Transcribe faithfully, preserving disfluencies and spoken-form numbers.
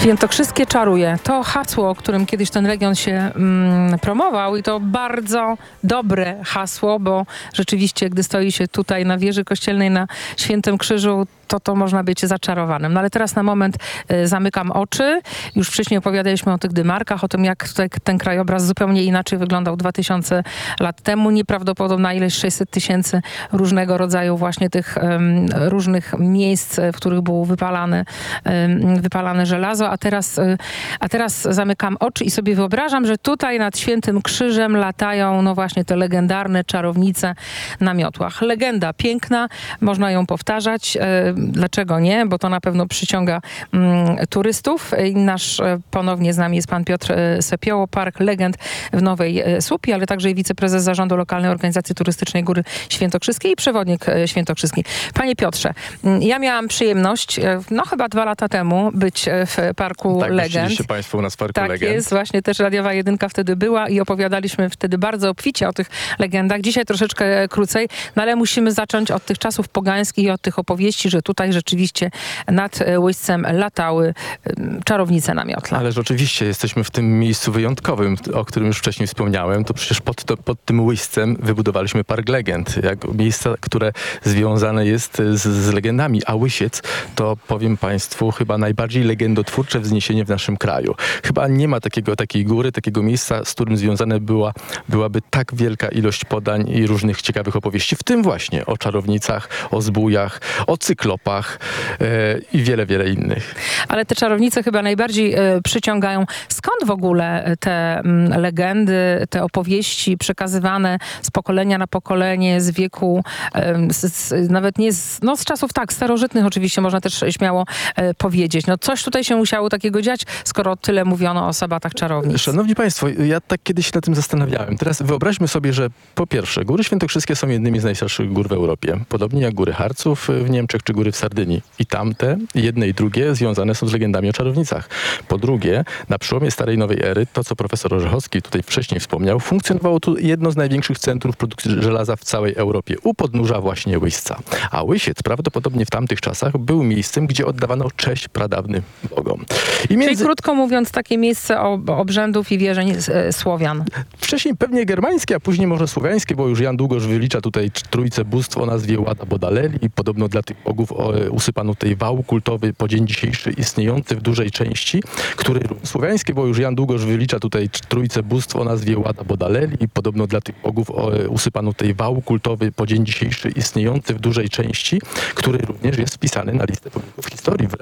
Świętokrzyskie czaruje. To hasło, którym kiedyś ten region się mm, promował i to bardzo dobre hasło, bo rzeczywiście, gdy stoi się tutaj na wieży kościelnej na Świętym Krzyżu, to to można być zaczarowanym. No ale teraz na moment y, zamykam oczy. Już wcześniej opowiadaliśmy o tych dymarkach, o tym, jak tutaj ten krajobraz zupełnie inaczej wyglądał dwa tysiące lat temu. Nieprawdopodobna ilość, sześćset tysięcy różnego rodzaju właśnie tych um, różnych miejsc, w których było wypalane, um, wypalane żelazo. A teraz, y, a teraz zamykam oczy i sobie wyobrażam, że tutaj nad Świętym Krzyżem latają no właśnie te legendarne czarownice na miotłach. Legenda piękna, można ją powtarzać. Y, Dlaczego nie? Bo to na pewno przyciąga mm, turystów. I nasz e, ponownie z nami jest pan Piotr e, Sepioło, Park Legend w Nowej e, Słupie, ale także i wiceprezes zarządu Lokalnej Organizacji Turystycznej Góry Świętokrzyskiej i przewodnik e, świętokrzyski. Panie Piotrze, m, ja miałam przyjemność, e, no chyba dwa lata temu, być e, w Parku tak, Legend. byliście państwo u nas w Parku tak Legend. jest, właśnie też Radiowa Jedynka wtedy była i opowiadaliśmy wtedy bardzo obficie o tych legendach. Dzisiaj troszeczkę krócej, no ale musimy zacząć od tych czasów pogańskich i od tych opowieści, że tutaj rzeczywiście nad Łyścem latały czarownice na miotle. Ale rzeczywiście jesteśmy w tym miejscu wyjątkowym, o którym już wcześniej wspomniałem. To przecież pod, to, pod tym Łyścem wybudowaliśmy Park Legend, jak miejsce, które związane jest z, z legendami. A Łysiec to, powiem państwu, chyba najbardziej legendotwórcze wzniesienie w naszym kraju. Chyba nie ma takiego, takiej góry, takiego miejsca, z którym związane była, byłaby tak wielka ilość podań i różnych ciekawych opowieści, w tym właśnie o czarownicach, o zbójach, o cyklopach e, i wiele, wiele innych. Ale te czarownice chyba najbardziej e, przyciągają. Skąd w ogóle te m, legendy, te opowieści przekazywane z pokolenia na pokolenie, z wieku, e, z, z, nawet nie z, no z czasów tak, starożytnych oczywiście, można też śmiało e, powiedzieć. No coś tutaj się musiało takiego dziać, skoro tyle mówiono o sabatach czarownic. Szanowni państwo, ja tak kiedyś się nad tym zastanawiałem. Teraz wyobraźmy sobie, że po pierwsze, góry świętokrzyskie są jednymi z najstarszych gór w Europie. Podobnie jak góry Harców w Niemczech czy góry w Sardynii. I tamte, jedne i drugie, związane są z legendami o czarownicach. Po drugie, na przełomie starej i nowej ery, to co profesor Orzechowski tutaj wcześniej wspomniał, funkcjonowało tu jedno z największych centrów produkcji żelaza w całej Europie, u podnóża właśnie Łyśca. A Łysiec prawdopodobnie w tamtych czasach był miejscem, gdzie oddawano cześć pradawnym bogom. I między... Czyli krótko mówiąc, takie miejsce ob obrzędów i wierzeń e, Słowian. Wcześniej pewnie germańskie, a później może słowiańskie, bo już Jan Długosz wylicza tutaj trójce bóstw o nazwie Łada Bodaleli i podobno dla tych bogów o, usypano tutaj wał kultowy po dzień dzisiejszy istniejący w dużej części, który słowiańskie, bo już Jan Długosz wylicza tutaj trójce bóstw o nazwie Łada Bodaleli i podobno dla tych bogów o, usypano tutaj wał kultowy po dzień dzisiejszy istniejący w dużej części, który również jest wpisany na listę pomników historii w